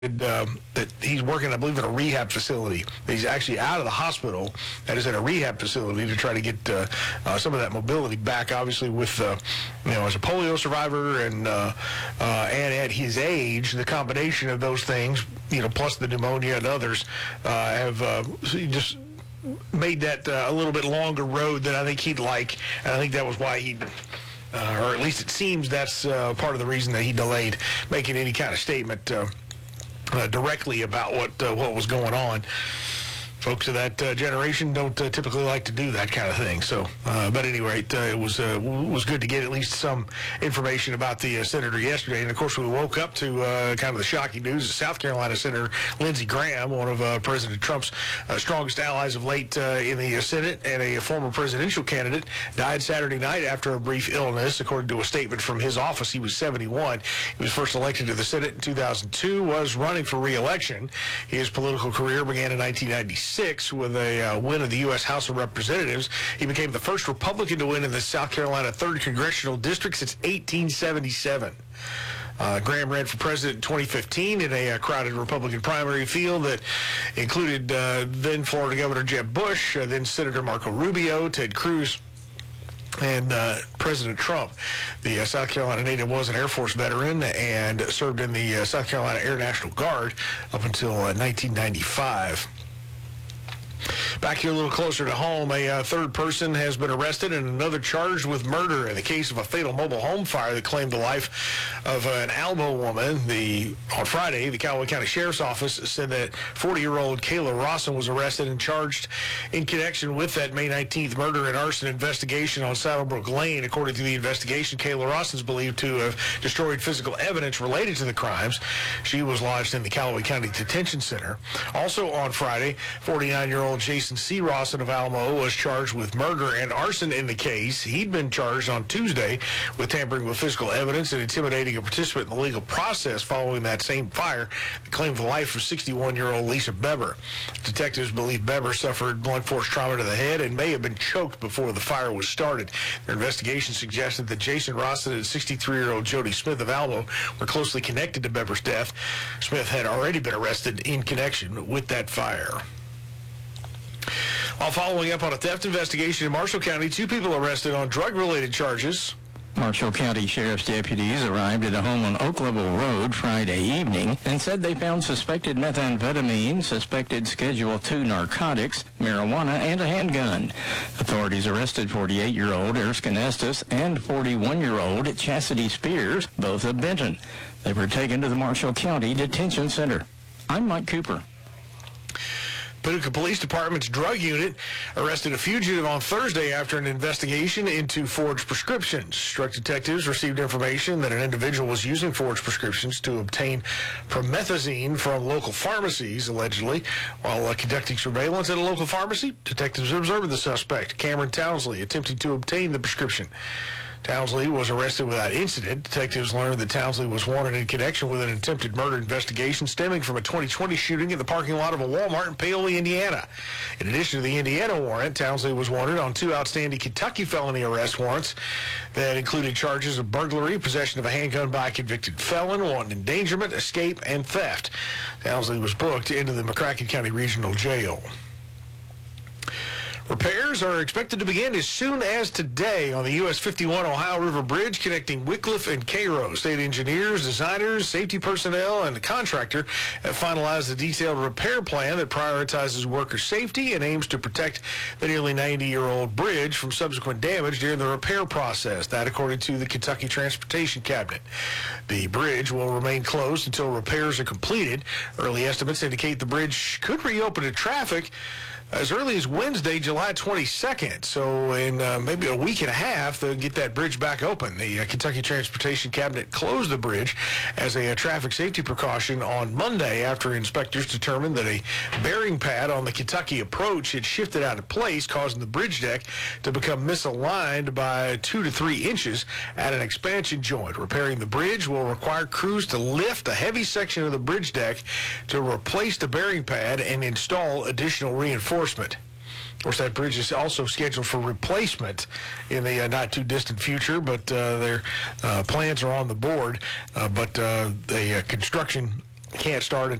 that he's working, I believe, in a rehab facility. He's actually out of the hospital and is in a rehab facility to try to get some of that mobility back. Obviously, with as a polio survivor and at his age, the combination of those things, plus the pneumonia and others, have just made that a little bit longer road than I think he'd like. And I think that was why he. Or at least it seems that's part of the reason that he delayed making any kind of statement directly about what was going on. Folks of that generation don't typically like to do that kind of thing. So, but at any rate, it was good to get at least some information about the senator yesterday. And of course, we woke up to kind of the shocking news that South Carolina Senator Lindsey Graham, one of President Trump's strongest allies of late in the Senate and a former presidential candidate, died Saturday night after a brief illness. According to a statement from his office, he was 71. He was first elected to the Senate in 2002, was running for re-election. His political career began in 1996. With a win of the U.S. House of Representatives. He became the first Republican to win in the South Carolina 3rd Congressional District since 1877. Graham ran for president in 2015 in a crowded Republican primary field that included then Florida Governor Jeb Bush, then Senator Marco Rubio, Ted Cruz, and President Trump. The South Carolina native was an Air Force veteran and served in the South Carolina Air National Guard up until 1995. Back here a little closer to home, a third person has been arrested and another charged with murder in the case of a fatal mobile home fire that claimed the life of an Alamo woman. On Friday, the Callaway County Sheriff's Office said that 40-year-old Kayla Rawson was arrested and charged in connection with that May 19th murder and arson investigation on Saddlebrook Lane. According to the investigation, Kayla Rawson is believed to have destroyed physical evidence related to the crimes. She was lodged in the Callaway County Detention Center. Also on Friday, 49-year-old Jason C. Rawson of Alamo was charged with murder and arson in the case. He'd been charged on Tuesday with tampering with physical evidence and intimidating a participant in the legal process following that same fire that claimed the life of 61-year-old Lisa Beber. Detectives believe Beber suffered blunt force trauma to the head and may have been choked before the fire was started. Their investigation suggested that Jason Rawson and 63-year-old Jody Smith of Alamo were closely connected to Beber's death. Smith had already been arrested in connection with that fire. While following up on a theft investigation in Marshall County, 2 people arrested on drug-related charges. Marshall County Sheriff's deputies arrived at a home on Oak Level Road Friday evening and said they found suspected methamphetamine, suspected Schedule II narcotics, marijuana, and a handgun. Authorities arrested 48-year-old Erskine Estes and 41-year-old Chastity Spears, both of Benton. They were taken to the Marshall County Detention Center. I'm Mike Cooper. Paducah Police Department's drug unit arrested a fugitive on Thursday after an investigation into forged prescriptions. Drug detectives received information that an individual was using forged prescriptions to obtain promethazine from local pharmacies, allegedly. While conducting surveillance at a local pharmacy, detectives observed the suspect, Cameron Townsley, attempting to obtain the prescription. Townsley was arrested without incident. Detectives learned that Townsley was wanted in connection with an attempted murder investigation stemming from a 2020 shooting in the parking lot of a Walmart in Paoli, Indiana. In addition to the Indiana warrant, Townsley was wanted on 2 outstanding Kentucky felony arrest warrants that included charges of burglary, possession of a handgun by a convicted felon, wanton endangerment, escape, and theft. Townsley was booked into the McCracken County Regional Jail. Repairs are expected to begin as soon as today on the US 51 Ohio River Bridge connecting Wycliffe and Cairo. State engineers, designers, safety personnel, and the contractor have finalized a detailed repair plan that prioritizes worker safety and aims to protect the nearly 90-year-old bridge from subsequent damage during the repair process. That according to the Kentucky Transportation Cabinet. The bridge will remain closed until repairs are completed. Early estimates indicate the bridge could reopen to traffic as early as Wednesday, July 22nd. So in maybe a week and a half, they'll get that bridge back open. The Kentucky Transportation Cabinet closed the bridge as a traffic safety precaution on Monday after inspectors determined that a bearing pad on the Kentucky approach had shifted out of place, causing the bridge deck to become misaligned by 2 to 3 inches at an expansion joint. Repairing the bridge will require crews to lift a heavy section of the bridge deck to replace the bearing pad and install additional reinforcement. Of course, that bridge is also scheduled for replacement in the not-too-distant future, but their plans are on the board. But the construction can't start